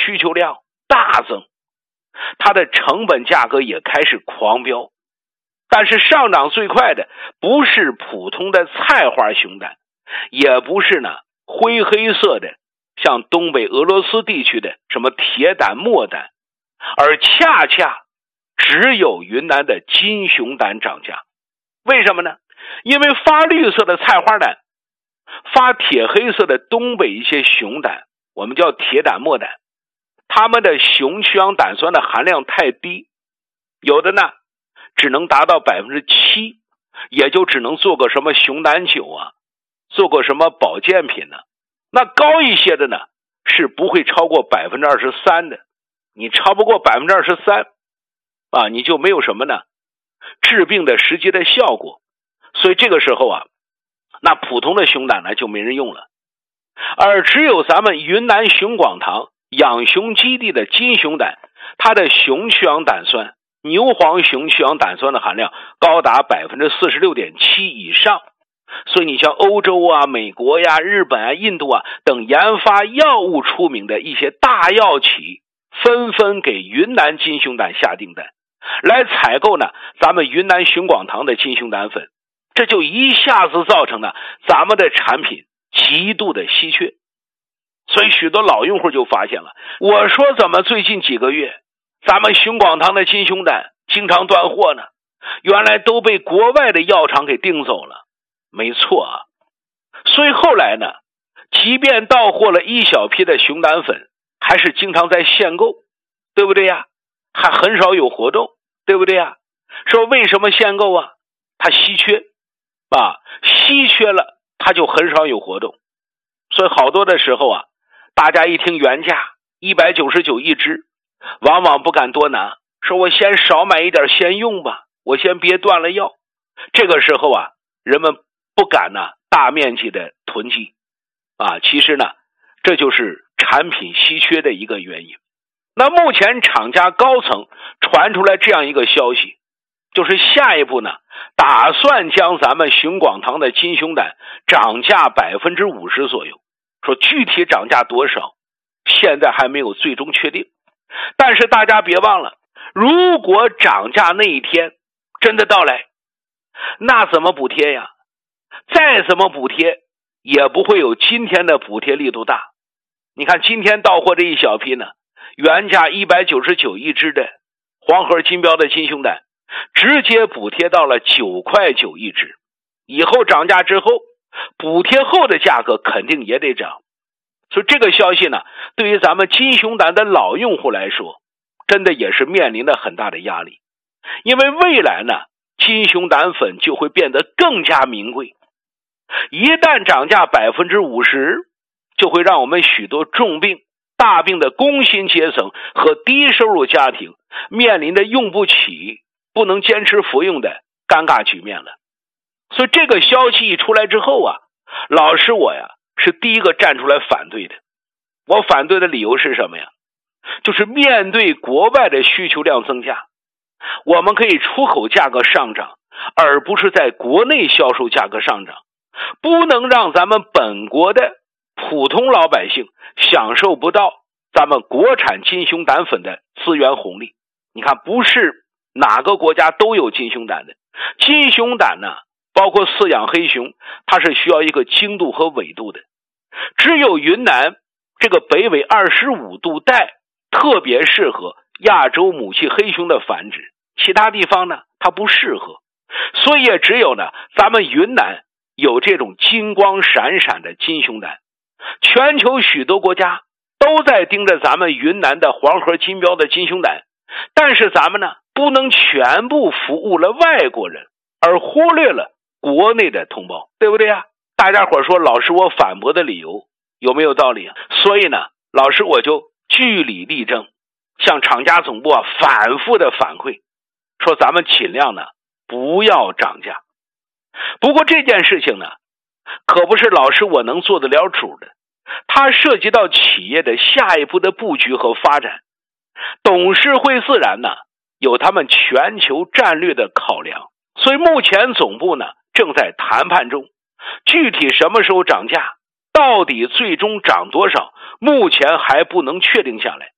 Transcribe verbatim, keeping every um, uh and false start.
需求量大增，它的成本价格也开始狂飙。但是上涨最快的不是普通的菜花熊胆，也不是呢灰黑色的像东北俄罗斯地区的什么铁胆墨胆，而恰恰只有云南的金熊胆涨价。为什么呢？因为发绿色的菜花胆，发铁黑色的东北一些熊胆，我们叫铁胆墨胆，它们的雄曲氧胆酸的含量太低，有的呢只能达到 百分之七， 也就只能做个什么熊胆酒啊，做个什么保健品呢。那高一些的呢是不会超过 百分之二十三 的，你超不过 百分之二十三 啊，你就没有什么呢治病的实际的效果。所以这个时候啊，那普通的熊胆呢就没人用了，而只有咱们云南熊广堂养熊基地的金熊胆，它的雄曲氧胆酸、牛黄雄曲氧胆酸的含量高达 百分之四十六点七 以上。所以你像欧洲啊、美国呀、日本啊、印度啊等研发药物出名的一些大药企，纷纷给云南金熊胆下订单，来采购呢咱们云南熊广堂的金熊胆粉。这就一下子造成了咱们的产品极度的稀缺。所以许多老用户就发现了，我说怎么最近几个月咱们熊广堂的金熊胆经常断货呢？原来都被国外的药厂给订走了。没错啊，所以后来呢，即便到货了一小批的熊胆粉，还是经常在限购，对不对呀？还很少有活动，对不对呀？说为什么限购啊？它稀缺啊，稀缺了它就很少有活动。所以好多的时候啊，大家一听原价一百九十九一支，往往不敢多拿，说我先少买一点先用吧，我先别断了药。这个时候啊，人们不敢呢大面积的囤积啊，其实呢这就是产品稀缺的一个原因。那目前厂家高层传出来这样一个消息，就是下一步呢打算将咱们熊广堂的金熊胆涨价 百分之五十 左右，说具体涨价多少现在还没有最终确定。但是大家别忘了，如果涨价那一天真的到来，那怎么补贴呀？再怎么补贴也不会有今天的补贴力度大。你看今天到货这一小批呢，原价一百九十九一支的黄河金标的金熊胆，直接补贴到了九块九一支。以后涨价之后，补贴后的价格肯定也得涨。所以这个消息呢，对于咱们金熊胆的老用户来说，真的也是面临着很大的压力。因为未来呢，金熊胆粉就会变得更加名贵。一旦涨价 百分之五十， 就会让我们许多重病、大病的工薪阶层和低收入家庭面临着用不起、不能坚持服用的尴尬局面了。所以这个消息一出来之后啊，老师我呀是第一个站出来反对的。我反对的理由是什么呀？就是面对国外的需求量增加，我们可以出口价格上涨，而不是在国内销售价格上涨。不能让咱们本国的普通老百姓享受不到咱们国产金熊胆粉的资源红利。你看，不是哪个国家都有金熊胆的。金熊胆呢，包括饲养黑熊，它是需要一个精度和纬度的。只有云南这个北纬二十五度带特别适合亚洲母系黑熊的繁殖，其他地方呢它不适合。所以也只有呢咱们云南有这种金光闪闪的金熊胆。全球许多国家都在盯着咱们云南的黄河金标的金熊胆，但是咱们呢不能全部服务了外国人，而忽略了国内的同胞，对不对啊？大家伙说老师我反驳的理由有没有道理啊？所以呢，老师我就据理力争，向厂家总部啊反复的反馈，说咱们尽量呢不要涨价。不过这件事情呢，可不是老师我能做得了主的，它涉及到企业的下一步的布局和发展。董事会自然呢有他们全球战略的考量，所以目前总部呢正在谈判中，具体什么时候涨价，到底最终涨多少，目前还不能确定下来。